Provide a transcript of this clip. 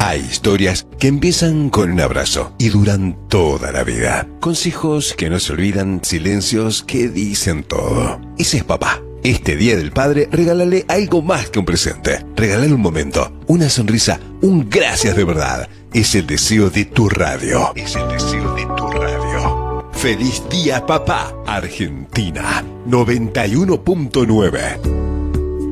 Hay historias que empiezan con un abrazo y duran toda la vida. Consejos que no se olvidan, silencios que dicen todo. Ese es papá. Este Día del Padre, regálale algo más que un presente. Regálale un momento, una sonrisa, un gracias de verdad. Es el deseo de tu radio. Es el deseo de tu radio. Feliz Día, papá. Argentina 91.9.